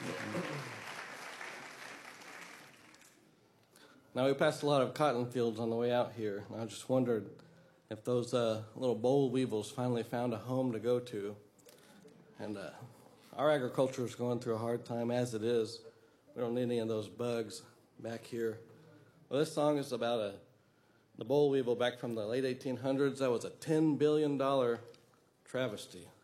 Now, we passed a lot of cotton fields on the way out here, and I just wondered if those little boll weevils finally found a home to go to. And our agriculture is going through a hard time as it is. We don't need any of those bugs back here. Well, this song is about the boll weevil back from the late 1800s. That was a $10 billion travesty.